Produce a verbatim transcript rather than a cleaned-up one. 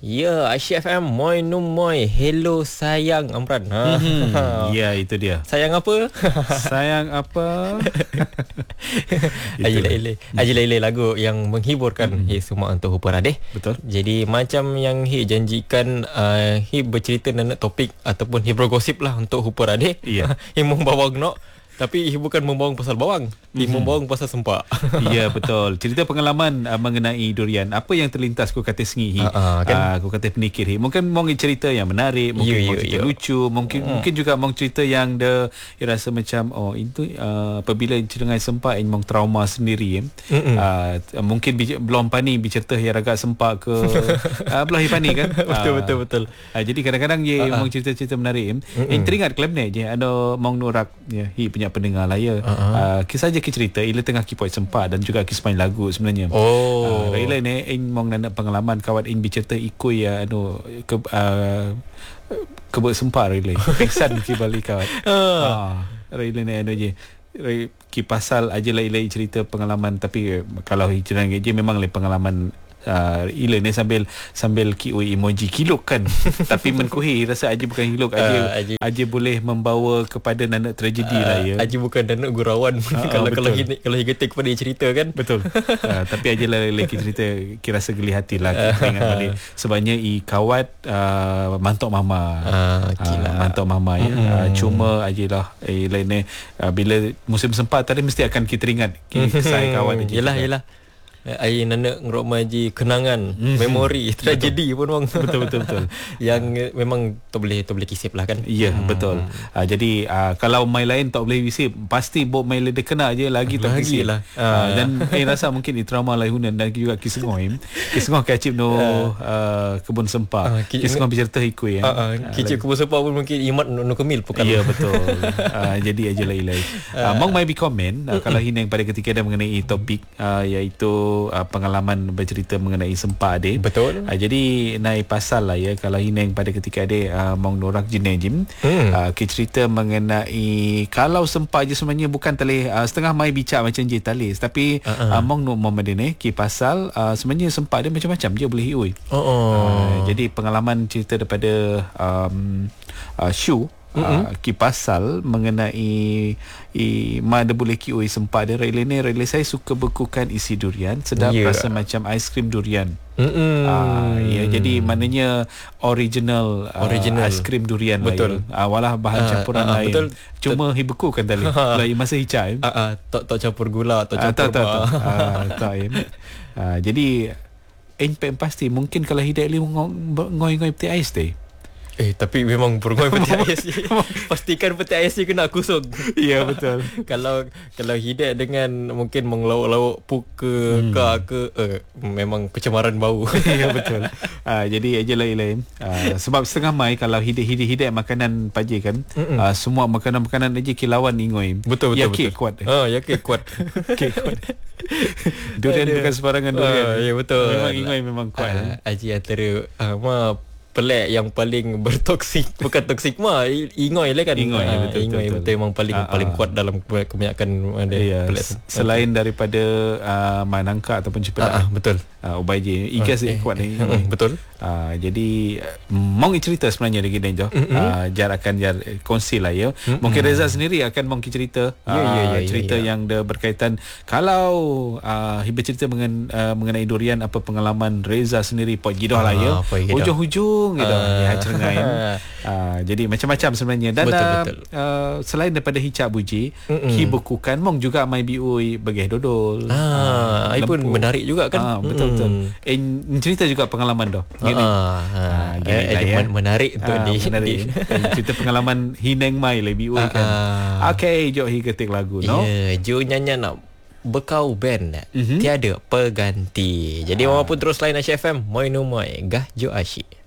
Ya, Asyik F M, moi nu moi. Hello sayang Amran. Ha. Hmm, ya, itu dia. Sayang apa? Sayang apa? Aji Lailai. Aji Lailai lagu yang menghiburkan mm-hmm. Hi semua untuk Hupar Adeh. Betul. Jadi macam yang Hi janjikan, uh, Hi bercerita nak topik ataupun Hi bergosip lah untuk Hupar Adeh. Iya. Hi membawa nok. Tapi Hi bukan membawang pasal bawang, Hi mm-hmm. membawang pasal sempak. Ya, betul. Cerita pengalaman uh, mengenai durian. Apa yang terlintas ku kata sengi Hi? Uh-uh, kan? uh, Ku kata penikir Hi. Mungkin mong cerita yang menarik, mungkin yo, mong yo, cerita yo. lucu, mungkin uh. mungkin juga mong cerita yang dia rasa macam oh itu uh, apabila cerengai sempak in mong trauma sendiri. Uh, mungkin bi- belum pani bercerita yang agak sempak ke uh, belah Hi pani kan. Betul uh, betul betul. Uh, jadi kadang-kadang ye uh-uh. mong cerita-cerita menarik. Yang teringat klub ni je ada mong nurak ya Hi punya pendengar lah ya. Uh-huh. Uh, kisah je kita cerita ia tengah kipoit sempat dan juga kisah main lagu sebenarnya. Oh. Uh, Raila ni ing mong nak pengalaman kawan ing bercerita ikui ya anu ke uh, kebut sempat Raila. Pingsan ki balik kawan. Ah, Raila ni anu je. Ki pasal aja Laila cerita pengalaman tapi kalau cerita je memang le pengalaman Uh, ila ni sambil sambil kiui emoji kilok kan. Tapi menkuhi rasa aja bukan kilok aja uh, aja, aja boleh membawa kepada nanak tragedi uh, lah ya. Aja bukan nanak gurauan uh, kalau kalau kalau higetik pada cerita kan. Betul. uh, tapi aja lah lelaki cerita kira rasa geli hati lah kita ingat balik sebabnya i kawat uh, mantok mama. Uh, uh, mantok mama ya. Mm-hmm. Uh, cuma aja lah eh, lain ni uh, bila musim sempat tadi mesti akan kita ingat kisah kawat aja. Yalah yalah. Ai nanak ngerok maji kenangan, mm-hmm. memori, tragedi pun bang. Betul betul betul. Yang memang tak boleh tak boleh kisip lah kan. Ya, hmm. betul. Uh, jadi uh, kalau main lain tak boleh kisip, pasti bot main lain dia kena je lagi tak kisip lah. Uh, uh, dan eh rasa mungkin di trauma lah hunan dan juga kisengoi. Kisengoi kacip no uh, kebun sempak. Uh, kisengoi bercerita ikui ya. Uh, uh, kicip uh, kebun sempak pun mungkin imat no, no kemil bukan. Ya betul. uh, jadi aja lah ilai. Uh, Mong mai bi komen uh, kalau hinang pada ketika ada mengenai topik uh, iaitu Uh, pengalaman bercerita mengenai sempak dia. Betul. Uh, jadi naik pasal lah ya kalau hineng pada ketika dia uh, mong norak jinejim hmm. uh, kita cerita mengenai kalau sempak je sebenarnya bukan talih uh, setengah mai bicara macam je talis tapi uh-huh. uh, mong no momadene ki pasal uh, sebenarnya sempak dia macam-macam je boleh hiui. Oh. Uh, jadi pengalaman cerita daripada um, uh, Shu Uh, ki pasal mengenai i, mana boleh ki oi sempat dia rela ni rela saya suka bekukan isi durian sedap yeah. rasa macam aiskrim durian. Uh, ya jadi maknanya original, uh, original. aiskrim durian betul. Lah ya. Uh, walah bahan uh, campuran uh, uh, lain. Betul. Cuma hi bekukan tadi. Lai masa hicai. Ah uh, uh, tak tak campur gula atau campur. Tak tak tak. Tak ya. Uh, jadi en pasti mungkin kalau hidak li ngoi-ngoi peti ais deh. Eh tapi memang bergoi peti ais. Pastikan peti ais ni kena kusuk. Ya betul. Kalau kalau hidat dengan mungkin menglauk-lauk puka hmm. ke ke uh, memang pencemaran bau. Ya betul. Uh, jadi aja lain-lain. Uh, sebab setengah mai kalau hidat-hidat makanan pagi kan uh, semua makanan-makanan aja kilauan ingoi. Betul betul ya, betul. Kuat. Oh ya ke kuat. Kek kuat. Durian bukan sembarangan durian. Uh, ya betul. Memang ingoi memang kuat. Uh, aji antara uh, ma pelak yang paling bertoksik bukan toksik mah ingoi lah kan ingoi ha, betul, ingoi betul, betul memang paling uh, paling kuat dalam kebanyakan ada iya, pelak selain daripada uh, manangka ataupun cipta uh, uh, betul uh, ubai je igas uh, eh, kuat ni uh, betul uh, jadi mong cerita sebenarnya lagi dan jo mm-hmm. uh, jar akan jar kongsi lah ya mm-hmm. mungkin Reza sendiri akan mong cerita uh, yeah, yeah, yeah, cerita yeah, yeah. yang dia berkaitan kalau uh, hiba cerita mengen, uh, mengenai durian apa pengalaman Reza sendiri pot gidoh uh, lah ya hujung-hujung gitu uh, ya cerengai uh, jadi macam-macam sebenarnya dan betul, uh, betul. Uh, selain daripada hicap buji ki bekukan mong juga mai biui bageh dodol ah uh, pun menarik juga kan uh, betul betul eh, cerita juga pengalaman doh gini uh, uh, gini eh, eh, ya. menarik untuk uh, di, menarik. di cerita pengalaman hineng mai le biui uh, kan uh, okey jom hi ketik lagu no yeah, jo nyanyi nak Bekau band mm-hmm. tiada pengganti. Jadi uh. walaupun terus lain Asyik F M moi no moi gah jo asyik.